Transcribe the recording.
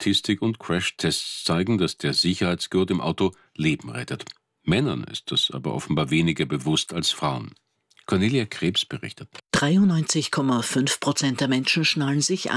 Statistik und Crashtests zeigen, dass der Sicherheitsgurt im Auto Leben rettet. Männern ist das aber offenbar weniger bewusst als Frauen. Cornelia Krebs berichtet. 93,5% der Menschen schnallen sich